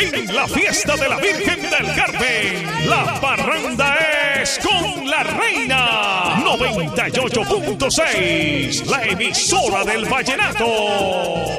en la fiesta de la Virgen del Carmen. La parranda es con la reina 98.6, la emisora del vallenato.